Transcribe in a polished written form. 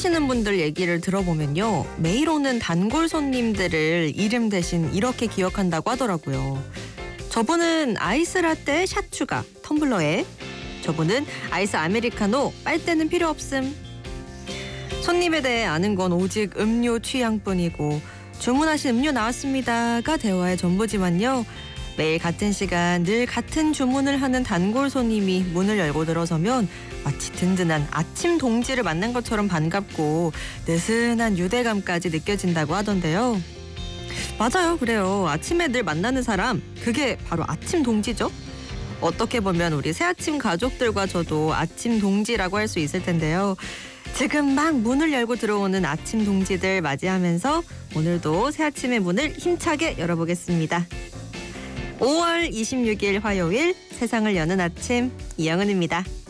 사시는 분들 얘기를 들어보면요. 매일 오는 단골 손님들을 이름 대신 이렇게 기억한다고 하더라고요. 저분은 아이스 라떼 샷 추가 텀블러에, 저분은 아이스 아메리카노 빨대는 필요 없음. 손님에 대해 아는 건 오직 음료 취향뿐이고 주문하신 음료 나왔습니다가 대화의 전부지만요. 매일 같은 시간 늘 같은 주문을 하는 단골 손님이 문을 열고 들어서면 마치 든든한 아침 동지를 만난 것처럼 반갑고 느슨한 유대감까지 느껴진다고 하던데요. 맞아요, 그래요. 아침에 늘 만나는 사람, 그게 바로 아침 동지죠. 어떻게 보면 우리 새아침 가족들과 저도 아침 동지라고 할 수 있을 텐데요. 지금 막 문을 열고 들어오는 아침 동지들 맞이하면서 오늘도 새아침의 문을 힘차게 열어보겠습니다. 5월 26일 화요일, 세상을 여는 아침, 이영은입니다.